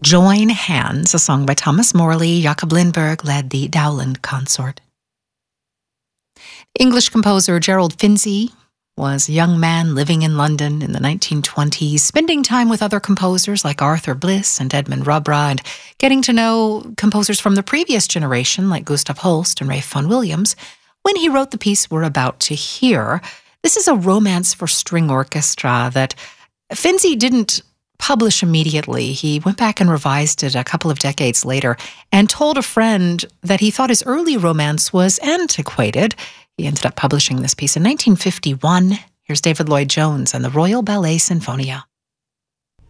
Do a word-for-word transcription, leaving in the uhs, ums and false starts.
Join Hands, a song by Thomas Morley. Jakob Lindberg led the Dowland Consort. English composer Gerald Finzi was a young man living in London in the nineteen twenties, spending time with other composers like Arthur Bliss and Edmund Rubra, and getting to know composers from the previous generation like Gustav Holst and Ralph Vaughan Williams, when he wrote the piece we're about to hear. This is a romance for string orchestra that Finzi didn't publish immediately. He went back and revised it a couple of decades later and told a friend that he thought his early romance was antiquated. He ended up publishing this piece in nineteen fifty-one. Here's David Lloyd Jones and the Royal Ballet Sinfonia.